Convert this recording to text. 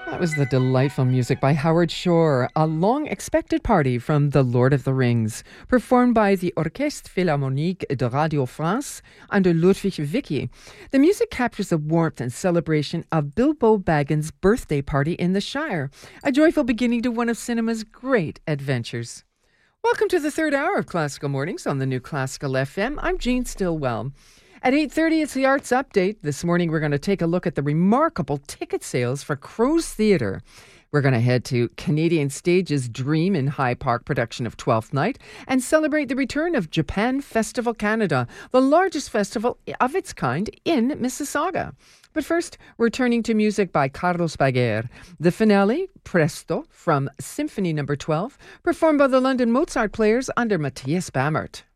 That was the delightful music by Howard Shore, a long-expected party from The Lord of the Rings, performed by the Orchestre Philharmonique de Radio France under Ludwig Vicky. The music captures the warmth and celebration of Bilbo Baggins' birthday party in the Shire, a joyful beginning to one of cinema's great adventures. Welcome to the third hour of Classical Mornings on the New Classical FM. I'm Jean Stillwell. At 8:30, it's the Arts Update. This morning, we're going to take a look at the remarkable ticket sales for Crow's Theatre. We're going to head to Canadian Stage's Dream in High Park production of Twelfth Night and celebrate the return of Japan Festival Canada, the largest festival of its kind in Mississauga. But first, we're turning to music by Carlos Baguer. The finale, Presto, from Symphony No. 12, performed by the London Mozart Players under Matthias Bammert.